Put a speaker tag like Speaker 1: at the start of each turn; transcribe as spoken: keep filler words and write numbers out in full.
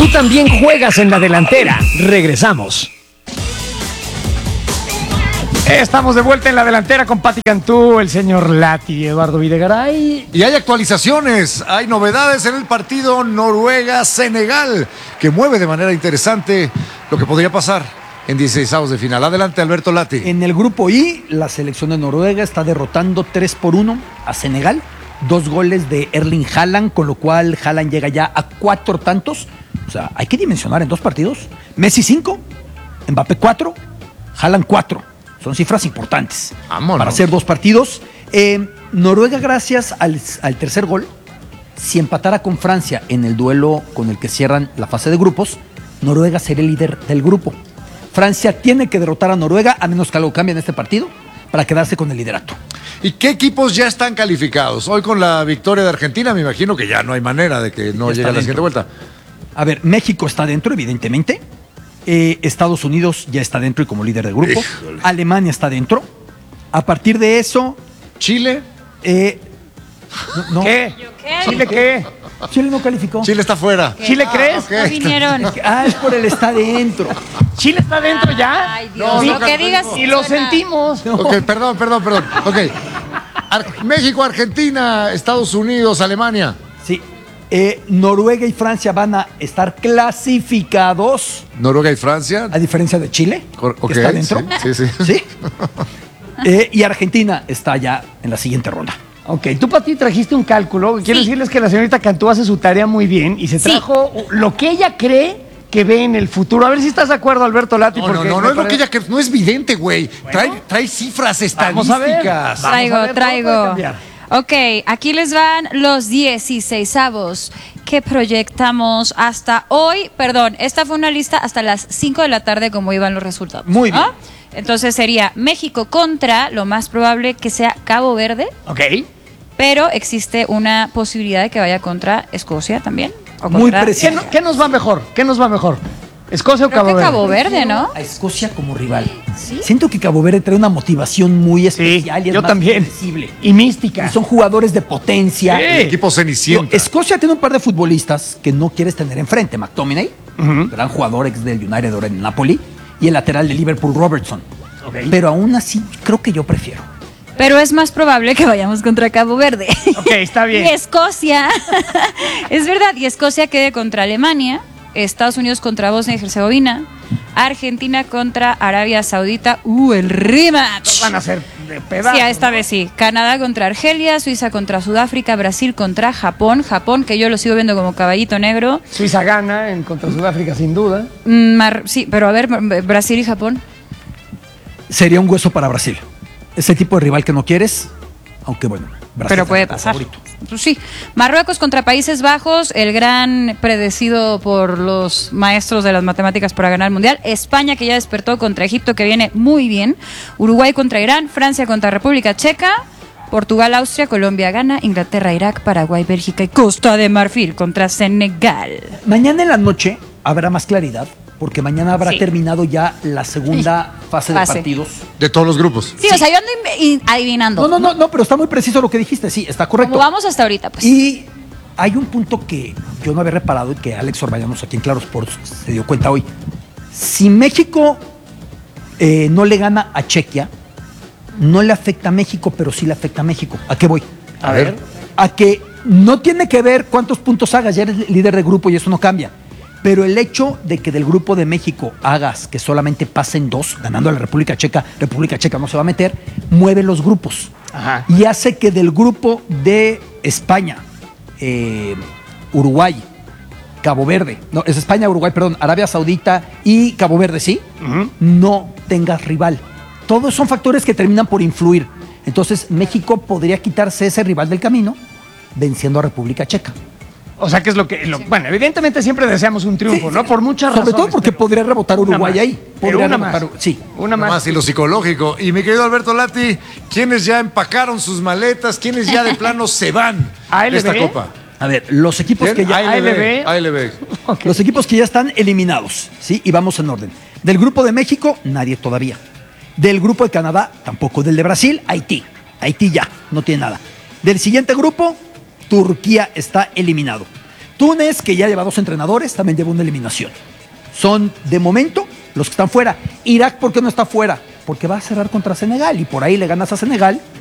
Speaker 1: Tú también juegas en la delantera. Regresamos. Estamos de vuelta en la delantera con Pati Cantú, el señor Lati, Eduardo Videgaray.
Speaker 2: Y hay actualizaciones, hay novedades en el partido Noruega-Senegal, que mueve de manera interesante lo que podría pasar en dieciseisavos de final. Adelante, Alberto Lati.
Speaker 3: En el grupo I, la selección de Noruega está derrotando tres por uno a Senegal. Dos goles de Erling Haaland, con lo cual Haaland llega ya a cuatro tantos. O sea, hay que dimensionar en dos partidos. Messi cinco, Mbappé cuatro, Haaland cuatro. Son cifras importantes.
Speaker 2: Vámonos.
Speaker 3: Para hacer dos partidos. Eh, Noruega, gracias al, al tercer gol, si empatara con Francia en el duelo con el que cierran la fase de grupos, Noruega sería el líder del grupo. Francia tiene que derrotar a Noruega, a menos que algo cambie en este partido, para quedarse con el liderato.
Speaker 2: ¿Y qué equipos ya están calificados? Hoy con la victoria de Argentina, me imagino que ya no hay manera de que no
Speaker 3: Ya
Speaker 2: llegue a la
Speaker 3: está
Speaker 2: siguiente vuelta.
Speaker 3: A ver, México está dentro, evidentemente. Eh, Estados Unidos ya está dentro y como líder del grupo.
Speaker 2: Híjole.
Speaker 3: Alemania está dentro. A partir de eso,
Speaker 2: Chile.
Speaker 3: eh, no, no,
Speaker 1: ¿Qué?
Speaker 4: qué?
Speaker 1: ¿Chile qué?
Speaker 3: Chile no calificó.
Speaker 2: Chile está fuera.
Speaker 1: ¿Chile crees?
Speaker 2: ok.
Speaker 4: No vinieron.
Speaker 3: Ah, es por el está dentro.
Speaker 1: ¿Chile está dentro ya?
Speaker 4: Ay, Dios,
Speaker 2: No,
Speaker 4: lo
Speaker 2: no,
Speaker 4: que
Speaker 2: no,
Speaker 4: digas.
Speaker 2: no.
Speaker 1: Y lo
Speaker 4: suena.
Speaker 1: sentimos.
Speaker 2: Ok, perdón, perdón, perdón. Ok. Ar- México, Argentina, Estados Unidos, Alemania.
Speaker 3: Sí. Eh, Noruega y Francia van a estar clasificados,
Speaker 2: Noruega y Francia.
Speaker 3: a diferencia de Chile,
Speaker 2: Cor-
Speaker 3: que
Speaker 2: ok,
Speaker 3: está dentro.
Speaker 2: sí, sí, sí.
Speaker 3: ¿Sí? Eh, y Argentina está ya en la siguiente ronda.
Speaker 1: Ok, tú, Pati, trajiste un cálculo. Quiero
Speaker 4: Sí.
Speaker 1: decirles que la señorita Cantú hace su tarea muy bien y se
Speaker 4: Sí.
Speaker 1: trajo lo que ella cree que ve en el futuro. A ver si estás de acuerdo, Alberto Lati.
Speaker 2: No, no,
Speaker 1: porque
Speaker 2: no,
Speaker 1: me
Speaker 2: no es lo
Speaker 1: parece-
Speaker 2: que ella que no es vidente, güey. Trae, trae cifras
Speaker 1: Vamos a ver.
Speaker 2: estadísticas.
Speaker 1: Vamos a
Speaker 4: Traigo,
Speaker 1: ver, todo puede
Speaker 4: traigo.
Speaker 1: cambiar.
Speaker 4: Ok, aquí les van los dieciseisavos que proyectamos hasta hoy. Perdón, esta fue una lista hasta las cinco de la tarde como iban los resultados.
Speaker 3: Muy bien.
Speaker 4: ¿Ah? Entonces sería México contra, lo más probable que sea Cabo Verde,
Speaker 1: Ok.
Speaker 4: pero existe una posibilidad de que vaya contra Escocia también. O
Speaker 3: Muy
Speaker 4: contra-
Speaker 3: preciso.
Speaker 1: ¿Qué, no- qué nos va mejor? ¿Qué nos va mejor? ¿Escocia o
Speaker 4: Creo
Speaker 1: Cabo
Speaker 4: que
Speaker 1: Verde?
Speaker 4: Cabo Verde, ¿no?
Speaker 3: A Escocia como rival.
Speaker 4: ¿Sí?
Speaker 3: Siento que Cabo Verde trae una motivación muy
Speaker 1: Sí,
Speaker 3: especial y es
Speaker 1: yo
Speaker 3: más
Speaker 1: también.
Speaker 3: accesible.
Speaker 1: Y mística.
Speaker 3: Y son jugadores de potencia.
Speaker 1: Sí.
Speaker 2: El equipo Cenicienta.
Speaker 3: Digo, Escocia tiene un par de futbolistas que no quieres tener enfrente. McTominay,
Speaker 1: Ujú.
Speaker 3: gran jugador ex del United ahora en Napoli, y el lateral de Liverpool, Robertson.
Speaker 1: Ok.
Speaker 3: Pero aún así, creo que yo prefiero.
Speaker 4: Pero es más probable que vayamos contra Cabo Verde.
Speaker 1: Ok, está bien.
Speaker 4: Y Escocia, es verdad, y Escocia quede contra Alemania, Estados Unidos contra Bosnia y Herzegovina, Argentina contra Arabia Saudita, uh, el rematch.
Speaker 1: Van a ser de pedazo.
Speaker 4: Sí, a esta vez sí. Canadá contra Argelia, Suiza contra Sudáfrica, Brasil contra Japón, Japón que yo lo sigo viendo como caballito negro.
Speaker 1: Suiza gana en contra Sudáfrica, sin duda.
Speaker 4: Mm, Mar- sí, pero a ver, Brasil y Japón.
Speaker 3: Sería un hueso para Brasil. Ese tipo de rival que no quieres, aunque bueno, Brasil
Speaker 4: Pero
Speaker 3: es
Speaker 4: puede
Speaker 3: el
Speaker 4: pasar.
Speaker 3: favorito.
Speaker 4: Pues sí. Marruecos contra Países Bajos, el gran predecido por los maestros de las matemáticas para ganar el Mundial. España, que ya despertó, contra Egipto, que viene muy bien. Uruguay contra Irán, Francia contra República Checa. Portugal, Austria, Colombia, Ghana, Inglaterra, Irak, Paraguay, Bélgica y Costa de Marfil contra Senegal.
Speaker 3: Mañana en la noche habrá más claridad, porque mañana habrá
Speaker 4: Sí.
Speaker 3: terminado ya la segunda fase de
Speaker 4: Fase.
Speaker 3: partidos.
Speaker 2: De todos los grupos.
Speaker 4: Sí, o sea, yo ando inve- in- adivinando.
Speaker 3: No, no, no, no, pero está muy preciso lo que dijiste. Sí, está correcto.
Speaker 4: Como vamos hasta ahorita, pues.
Speaker 3: Y hay un punto que yo no había reparado y que Alex Orbañanos aquí en Claro Sports se dio cuenta hoy. Si México eh, no le gana a Chequia, no le afecta a México, pero sí le afecta a México. ¿A qué voy?
Speaker 1: A ver.
Speaker 3: A que no tiene que ver cuántos puntos hagas, ya eres líder de grupo y eso no cambia. Pero el hecho de que del grupo de México hagas que solamente pasen dos, ganando a la República Checa, República Checa no se va a meter, mueve los grupos.
Speaker 1: Ajá.
Speaker 3: Y hace que del grupo de España, eh, Uruguay, Cabo Verde, no, es España, Uruguay, perdón, Arabia Saudita y Cabo Verde, ¿sí?
Speaker 1: Ujú.
Speaker 3: No tengas rival. Todos son factores que terminan por influir. Entonces, México podría quitarse ese rival del camino venciendo a República Checa.
Speaker 1: O sea, que es lo que... lo- bueno, evidentemente siempre deseamos un triunfo,
Speaker 3: Sí,
Speaker 1: ¿no?
Speaker 3: sí.
Speaker 1: Por muchas
Speaker 3: Sobre
Speaker 1: razones.
Speaker 3: todo porque
Speaker 1: pero-
Speaker 3: podría rebotar
Speaker 1: Una
Speaker 3: Uruguay
Speaker 1: más.
Speaker 3: ahí.
Speaker 1: Pero
Speaker 3: Podría
Speaker 1: una
Speaker 3: rebotar-
Speaker 1: más.
Speaker 3: Sí.
Speaker 1: Una más.
Speaker 2: Más y lo psicológico. Y mi querido Alberto Lati, ¿quiénes ya empacaron sus maletas? ¿Quiénes ya de plano se van
Speaker 1: A L
Speaker 2: de
Speaker 1: B?
Speaker 2: esta copa?
Speaker 3: A ver, los equipos que
Speaker 2: ¿Quién?
Speaker 3: ya...
Speaker 1: A L B.
Speaker 2: A L B.
Speaker 1: Ok.
Speaker 3: Los equipos que ya están eliminados, ¿sí? Y vamos en orden. Del grupo de México, nadie todavía. Del grupo de Canadá, tampoco. Del de Brasil, Haití. Haití ya, no tiene nada. Del siguiente grupo, Turquía está eliminado. Túnez, que ya lleva dos entrenadores, también lleva una eliminación. Son, de momento, los que están fuera. Irak, ¿por qué no está fuera? Porque va a cerrar contra Senegal y por ahí le ganas a Senegal